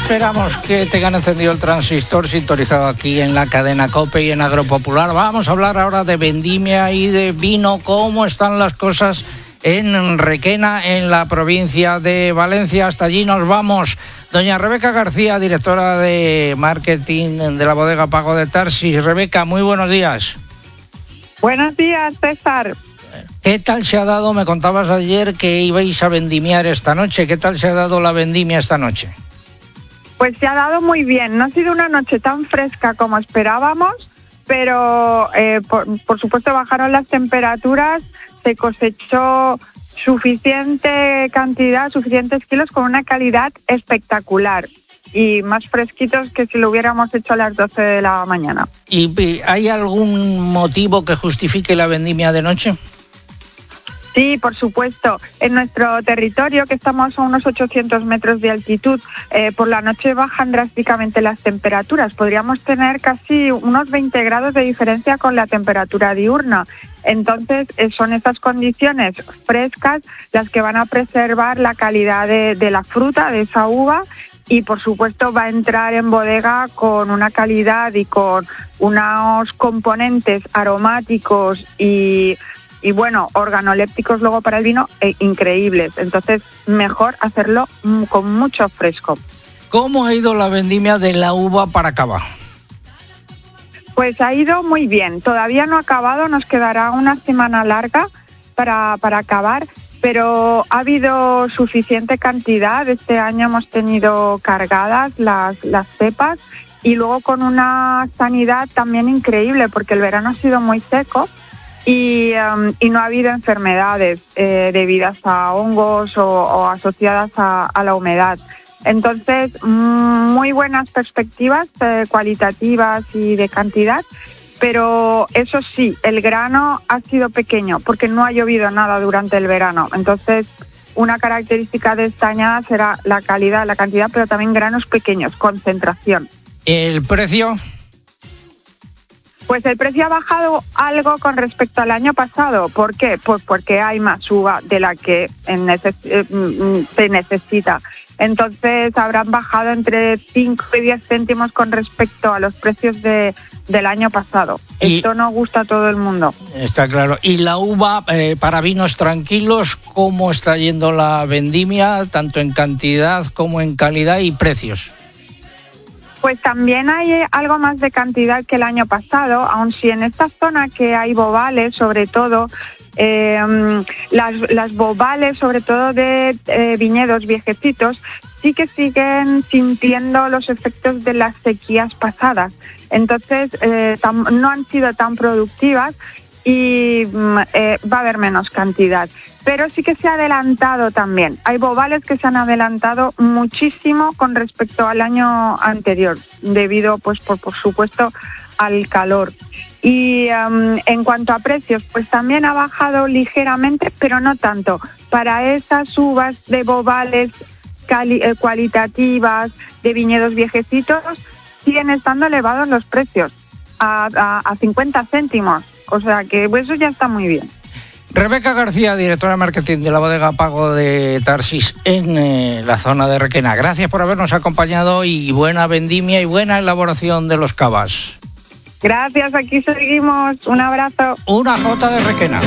Esperamos que tengan encendido el transistor sintonizado aquí en la cadena COPE y en Agropopular. Vamos a hablar ahora de vendimia y de vino. ¿Cómo están las cosas en Requena, en la provincia de Valencia? Hasta allí nos vamos. Doña Rebeca García, directora de marketing de la bodega Pago de Tarsis. Rebeca, muy buenos días. Buenos días, César. ¿Qué tal se ha dado? Me contabas ayer que ibais a vendimiar esta noche. ¿Qué tal se ha dado la vendimia esta noche? Pues se ha dado muy bien. No ha sido una noche tan fresca como esperábamos, pero por supuesto bajaron las temperaturas, se cosechó suficiente cantidad, suficientes kilos con una calidad espectacular y más fresquitos que si lo hubiéramos hecho a las 12 de la mañana. ¿Y hay algún motivo que justifique la vendimia de noche? Sí, por supuesto. En nuestro territorio, que estamos a unos 800 metros de altitud, por la noche bajan drásticamente las temperaturas. Podríamos tener casi unos 20 grados de diferencia con la temperatura diurna. Entonces, son esas condiciones frescas las que van a preservar la calidad de la fruta, de esa uva, y por supuesto va a entrar en bodega con una calidad y con unos componentes aromáticos y bueno, organolépticos luego para el vino increíbles. Entonces, mejor hacerlo con mucho fresco. ¿Cómo ha ido la vendimia de la uva para Cava? Pues ha ido muy bien. Todavía no ha acabado, nos quedará una semana larga para acabar, pero ha habido suficiente cantidad. Este año hemos tenido cargadas las cepas y luego con una sanidad también increíble, porque el verano ha sido muy seco. Y no ha habido enfermedades debidas a hongos o asociadas a la humedad. Entonces, muy buenas perspectivas cualitativas y de cantidad, pero eso sí, el grano ha sido pequeño porque no ha llovido nada durante el verano. Entonces, una característica de esta añada será la calidad, la cantidad, pero también granos pequeños, concentración. ¿El precio? Pues el precio ha bajado algo con respecto al año pasado. ¿Por qué? Pues porque hay más uva de la que se necesita. Entonces habrán bajado entre 5 y 10 céntimos con respecto a los precios del año pasado. Esto no gusta a todo el mundo. Está claro. ¿Y la uva para vinos tranquilos, cómo está yendo la vendimia, tanto en cantidad como en calidad y precios? Pues también hay algo más de cantidad que el año pasado, aun si en esta zona que hay bobales, sobre todo, las bobales, sobre todo de viñedos viejecitos, sí que siguen sintiendo los efectos de las sequías pasadas. Entonces, no han sido tan productivas y va a haber menos cantidad. Pero sí que se ha adelantado también. Hay bobales que se han adelantado muchísimo con respecto al año anterior, debido, pues, por supuesto, al calor. Y en cuanto a precios, pues también ha bajado ligeramente, pero no tanto. Para esas uvas de bobales cualitativas, de viñedos viejecitos, siguen estando elevados los precios, a 50 céntimos. O sea que pues, eso ya está muy bien. Rebeca García, directora de marketing de la bodega Pago de Tarsis en la zona de Requena. Gracias por habernos acompañado y buena vendimia y buena elaboración de los cavas. Gracias, aquí seguimos. Un abrazo. Una jota de Requena.